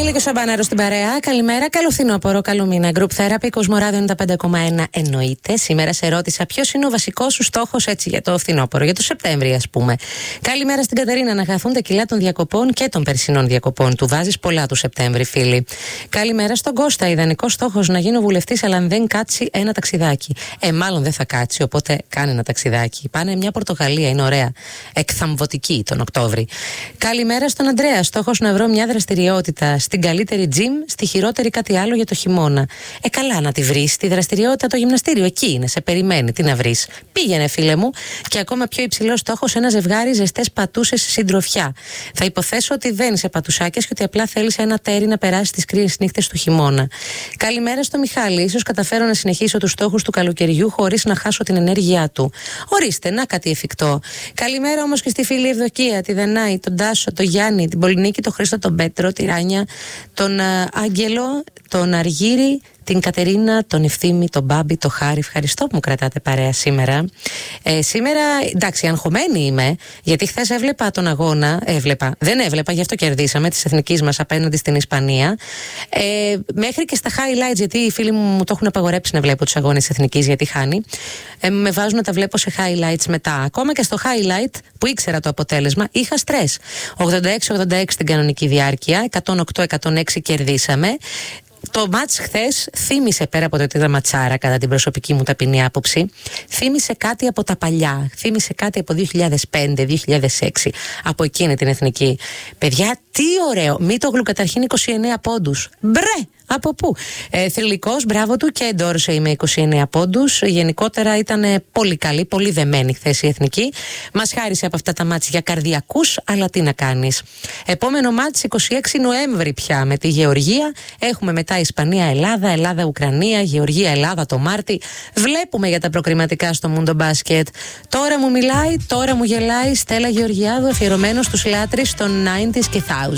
Βαγγέλη Σαμπάναρο στην παρέα. Καλημέρα, καλό φθινόπωρο, καλό μήνα. Group Therapy, Κοσμοράδιο 95,1 εννοείται. Σήμερα σε ρώτησα ποιος είναι ο βασικός σου στόχος έτσι για το φθινόπωρο, για το Σεπτέμβρη, ας πούμε. Καλημέρα στην Κατερίνα, να χαθούν τα κιλά των διακοπών και των περσινών διακοπών. Του βάζεις πολλά του Σεπτέμβρη, φίλοι. Καλημέρα στον Κώστα. Ιδανικός στόχος να γίνω βουλευτής, αλλά αν δεν κάτσει ένα ταξιδάκι. Μάλλον δεν θα κάτσει, οπότε κάνε ένα ταξιδάκι. Πάνε μια Πορτογαλία, είναι ωραία. Εκθαμβωτική τον Οκτώβρη. Καλημέρα στον Αντρέα. Στόχος να βρω μια δραστηριότητα στην καλύτερη gym, στη χειρότερη κάτι άλλο για το χειμώνα. Καλά να τη βρεις. Τη δραστηριότητα, το γυμναστήριο, εκεί είναι, σε περιμένει. Τι να βρεις. Πήγαινε, φίλε μου. Και ακόμα πιο υψηλό στόχος, ένα ζευγάρι ζεστές πατούσες συντροφιά. Θα υποθέσω ότι δεν είσαι πατουσάκες και ότι απλά θέλεις ένα τέρι να περάσει τις κρύες νύχτες του χειμώνα. Καλημέρα στο Μιχάλη. Ίσως καταφέρω να συνεχίσω τους στόχους του καλοκαιριού χωρίς να χάσω την ενέργειά του. Ορίστε, να κάτι εφικτό. Καλημέρα όμως και στη φίλη Ευδοκία, τη Δανάη, τον Τάσο, τον Γιάννη, την Πολυνίκη, τον Χρήστο, τον Πέτρο, τη Ράνια, τον Άγγελο, τον Αργύρη, την Κατερίνα, τον Ευθύμη, τον Μπάμπη, τον Χάρη. Ευχαριστώ που μου κρατάτε παρέα σήμερα. Σήμερα, εντάξει, αγχωμένη είμαι, γιατί χθες έβλεπα τον αγώνα. Δεν έβλεπα, γι' αυτό κερδίσαμε της εθνικής μας απέναντι στην Ισπανία. Μέχρι και στα highlights, γιατί οι φίλοι μου το έχουν απαγορέψει να βλέπω τους αγώνες της εθνικής, γιατί χάνει. Με βάζουν να τα βλέπω σε highlights μετά. Ακόμα και στο highlight που ήξερα το αποτέλεσμα, είχα στρες. 86-86 στην κανονική διάρκεια, 108-106 κερδίσαμε. Το μάτς χθες θύμισε, πέρα από το ότι ήταν ματσάρα κατά την προσωπική μου ταπεινή άποψη, θύμισε κάτι από τα παλιά, θύμισε κάτι από 2005-2006, από εκείνη την εθνική. Παιδιά, τι ωραίο! Μήτογλου καταρχήν 29 πόντους. Μπρε! Από πού? Θρυλικός, μπράβο του, και εντόρσε με 29 πόντους. Γενικότερα ήταν πολύ καλή, πολύ δεμένη χθες η εθνική. Μας χάρισε από αυτά τα μάτς για καρδιακούς, αλλά τι να κάνεις. Επόμενο μάτς 26 Νοέμβρη πια με τη Γεωργία. Έχουμε μετά Ισπανία-Ελλάδα, Ελλάδα-Ουκρανία, Γεωργία-Ελλάδα το Μάρτι. Βλέπουμε για τα προκριματικά στο Mundo Basket. Τώρα μου μιλάει, τώρα μου γελάει Στέλλα Γεωργιάδου, αφιερωμένο στους λάτρεις των 90s και 1000s.